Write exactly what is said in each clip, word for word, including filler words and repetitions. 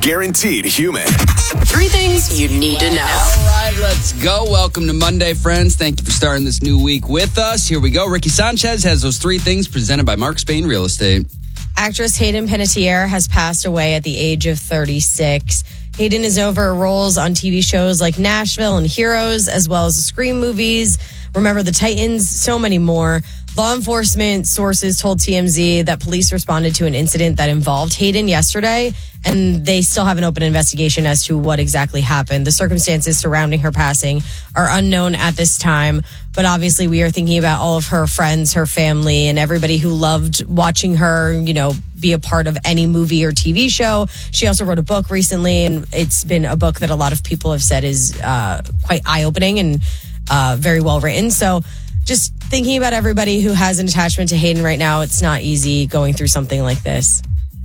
Guaranteed human. Three things you need to know. All right, let's go. Welcome to Monday, friends. Thank you for starting this new week with us. Here we go. Ricky Sanchez has those three things presented by Mark Spain Real Estate. Actress Hayden Panettiere has passed away at the age of thirty-six. Hayden is known for her roles on T V shows like Nashville and Heroes, as well as the Scream movies, Remember the Titans, so many more. Law enforcement sources told T M Z that police responded to an incident that involved Hayden yesterday, and they still have an open investigation as to what exactly happened. The circumstances surrounding her passing are unknown at this time, but obviously we are thinking about all of her friends, her family, and everybody who loved watching her, you know, be a part of any movie or T V show. She also wrote a book recently, and it's been a book that a lot of people have said is uh, quite eye-opening and uh, very well written. So just thinking about everybody who has an attachment to Hayden right now, it's not easy going through something like this.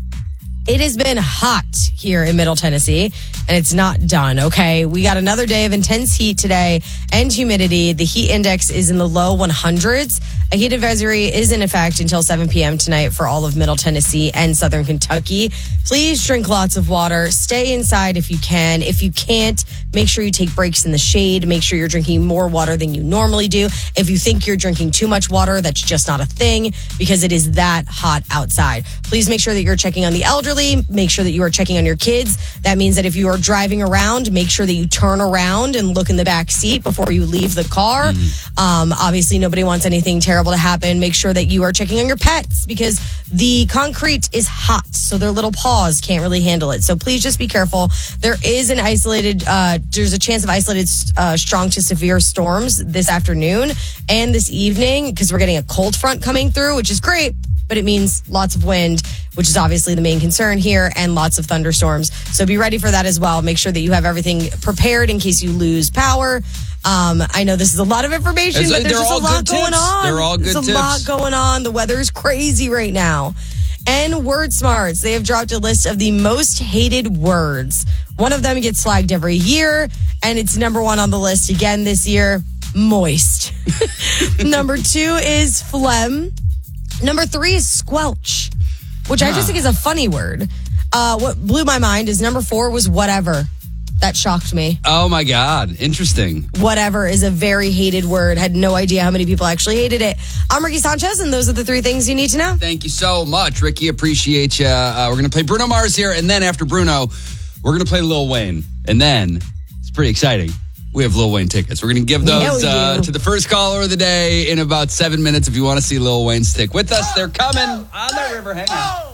It has been hot here in Middle Tennessee, and it's not done, okay? We got another day of intense heat today and humidity. The heat index is in the low one hundreds. A heat advisory is in effect until seven p.m. tonight for all of Middle Tennessee and Southern Kentucky. Please drink lots of water. Stay inside if you can. If you can't, make sure you take breaks in the shade. Make sure you're drinking more water than you normally do. If you think you're drinking too much water, that's just not a thing because it is that hot outside. Please make sure that you're checking on the elderly. Make sure that you are checking on your kids. That means that if you are driving around, make sure that you turn around and look in the back seat before you leave the car. Mm-hmm. Um, obviously, nobody wants anything terrible to happen. Make sure that you are checking on your pets because the concrete is hot, so their little paws can't really handle it. So please just be careful. There is an isolated, uh, there's a chance of isolated uh, strong to severe storms this afternoon and this evening because we're getting a cold front coming through, which is great, but it means lots of wind, which is obviously the main concern here, and lots of thunderstorms. So be ready for that as well. Make sure that you have everything prepared in case you lose power. Um, I know this is a lot of information, It's, but there's just a lot going tips. on. They're all good There's a tips. lot going on. The weather is crazy right now. And Word Smarts, they have dropped a list of the most hated words. One of them gets flagged every year, and it's number one on the list again this year, moist. Number two is phlegm. Number three is squelch, which I just think is a funny word. Uh, what blew my mind is number four was whatever. That shocked me. Oh, my God. Interesting. Whatever is a very hated word. Had no idea how many people actually hated it. I'm Ricky Sanchez, and those are the three things you need to know. Thank you so much, Ricky. Appreciate you. Uh, we're going to play Bruno Mars here, and then after Bruno, we're going to play Lil Wayne. And then, it's pretty exciting. We have Lil Wayne tickets. We're going to give those uh, to the first caller of the day in about seven minutes. If you want to see Lil Wayne, stick with us. They're coming on the river. Hang on.